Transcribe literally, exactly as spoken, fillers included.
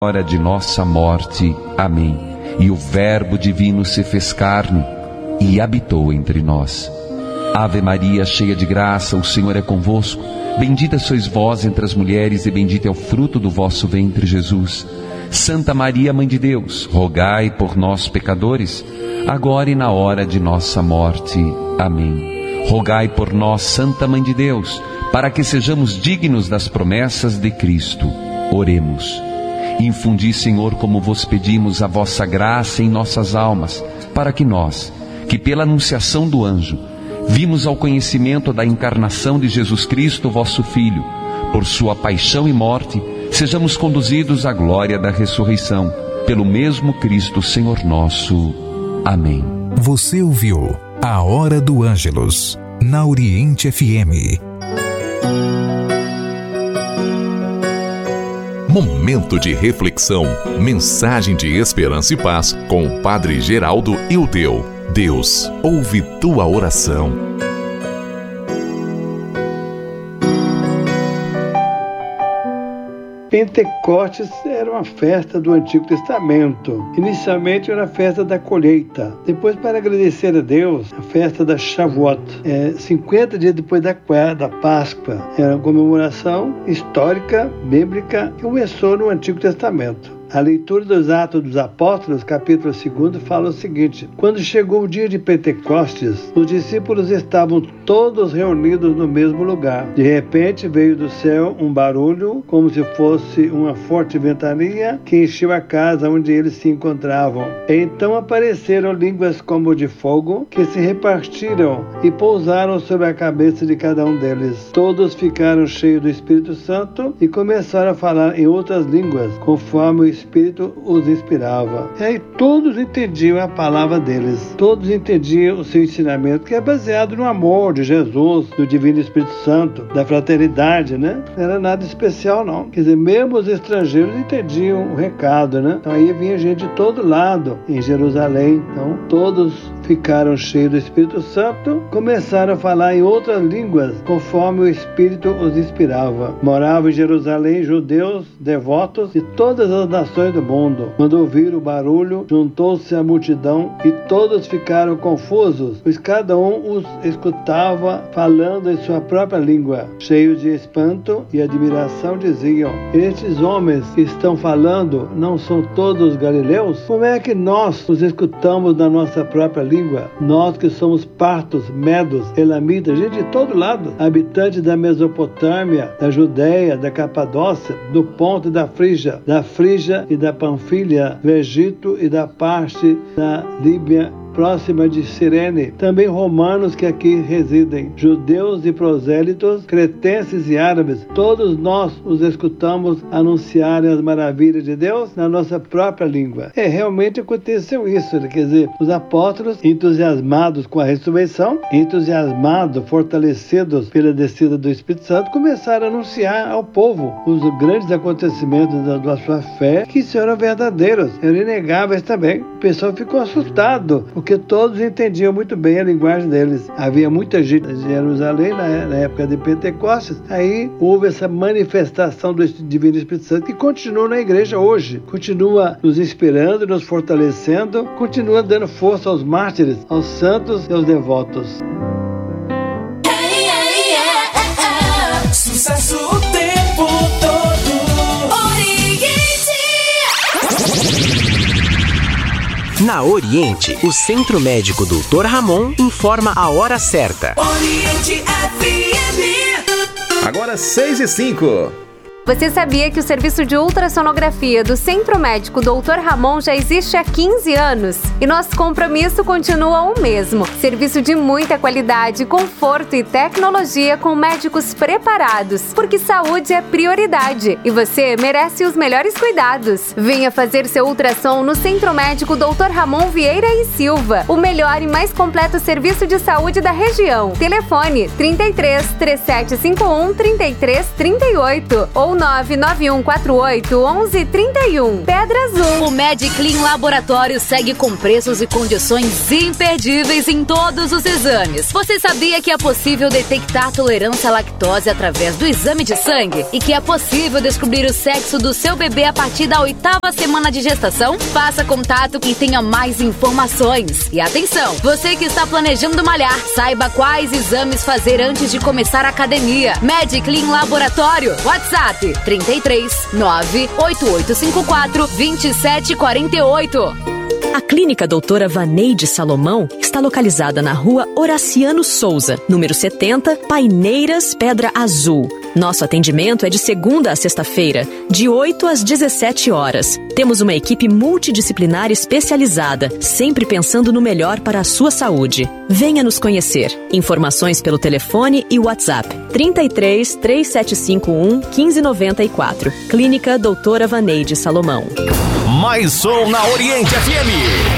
hora de nossa morte. Amém. E o Verbo divino se fez carne e habitou entre nós. Ave Maria, cheia de graça, o Senhor é convosco. Bendita sois vós entre as mulheres e bendito é o fruto do vosso ventre, Jesus. Santa Maria, Mãe de Deus, rogai por nós, pecadores, agora e na hora de nossa morte. Amém. Rogai por nós, Santa Mãe de Deus, para que sejamos dignos das promessas de Cristo. Oremos. Infundi, Senhor, como vos pedimos, a vossa graça em nossas almas, para que nós, que pela anunciação do anjo, vimos ao conhecimento da encarnação de Jesus Cristo, vosso Filho, por sua paixão e morte, sejamos conduzidos à glória da ressurreição, pelo mesmo Cristo, Senhor nosso. Amém. Você ouviu A Hora do Ângelus, na Oriente F M. Momento de reflexão, mensagem de esperança e paz com o Padre Geraldo Ildeu. Deus ouve tua oração. Pentecostes era uma festa do Antigo Testamento. Inicialmente era a festa da colheita. Depois, para agradecer a Deus, a festa da Shavuot. É, cinquenta dias depois da, da Páscoa. Era uma comemoração histórica, bíblica, que começou no Antigo Testamento. A leitura dos Atos dos Apóstolos, capítulo dois, fala o seguinte: quando chegou o dia de Pentecostes, os discípulos estavam todos reunidos no mesmo lugar. De repente veio do céu um barulho, como se fosse uma forte ventania, que encheu a casa onde eles se encontravam. Então apareceram línguas como de fogo, que se repartiram e pousaram sobre a cabeça de cada um deles. Todos ficaram cheios do Espírito Santo e começaram a falar em outras línguas, conforme o Espírito os inspirava. E aí todos entendiam a palavra deles. Todos entendiam o seu ensinamento, que é baseado no amor de Jesus, do Divino Espírito Santo, da fraternidade, né? Não era nada especial, não. Quer dizer, mesmo os estrangeiros entendiam o recado, né? Então aí vinha gente de todo lado em Jerusalém. Então todos ficaram cheios do Espírito Santo, começaram a falar em outras línguas, conforme o Espírito os inspirava. Moravam em Jerusalém judeus devotos de todas as nações do mundo. Quando ouviram o barulho, juntou-se a multidão e todos ficaram confusos, pois cada um os escutava falando em sua própria língua. Cheios de espanto e admiração, diziam: estes homens que estão falando não são todos galileus? Como é que nós os escutamos na nossa própria língua? Nós que somos partos, medos, elamitas, gente de todo lado, habitantes da Mesopotâmia, da Judéia, da Capadócia, do Ponto e da Frígia, da Frígia e da Panfilha, do Egito e da parte da Líbia próxima de Cirene, também romanos que aqui residem, judeus e prosélitos, cretenses e árabes, todos nós os escutamos anunciarem as maravilhas de Deus na nossa própria língua. É, realmente aconteceu isso, quer dizer, os apóstolos, entusiasmados com a ressurreição, entusiasmados, fortalecidos pela descida do Espírito Santo, começaram a anunciar ao povo os grandes acontecimentos da, da sua fé, que eram verdadeiros, eram inegáveis também. O pessoal ficou assustado, porque todos entendiam muito bem a linguagem deles. Havia muita gente em Jerusalém na, na época de Pentecostes. Aí houve essa manifestação do Divino Espírito Santo, que continua na igreja hoje. Continua nos inspirando, nos fortalecendo, continua dando força aos mártires, aos santos e aos devotos. Hey, hey, yeah, yeah, yeah. Sucesso o tempo todo. Na Oriente, o Centro Médico doutor Ramon informa a hora certa. Oriente F M. Agora seis e cinco. Você sabia que o serviço de ultrassonografia do Centro Médico doutor Ramon já existe há quinze anos? E nosso compromisso continua o mesmo. Serviço de muita qualidade, conforto e tecnologia com médicos preparados. Porque saúde é prioridade e você merece os melhores cuidados. Venha fazer seu ultrassom no Centro Médico doutor Ramon Vieira e Silva. O melhor e mais completo serviço de saúde da região. Telefone trinta e três, trinta e sete cinquenta e um, trinta e três trinta e oito ou nove nove um quatro oito um um três um. Pedra Azul. O MedClean Laboratório segue com preços e condições imperdíveis em todos os exames. Você sabia que é possível detectar tolerância à lactose através do exame de sangue? E que é possível descobrir o sexo do seu bebê a partir da oitava semana de gestação? Faça contato e tenha mais informações. E atenção, você que está planejando malhar, saiba quais exames fazer antes de começar a academia. MedClean Laboratório. WhatsApp trinta e três, nove oito oito cinco quatro, dois sete quatro oito. A Clínica Doutora Vaneide Salomão está localizada na rua Horaciano Souza, número setenta, Paineiras, Pedra Azul. Nosso atendimento é de segunda a sexta-feira, de oito às dezessete horas. Temos uma equipe multidisciplinar especializada, sempre pensando no melhor para a sua saúde. Venha nos conhecer. Informações pelo telefone e WhatsApp trinta e três, três sete cinco um, um cinco nove quatro. Clínica Doutora Vaneide Salomão. Mais som na Oriente F M.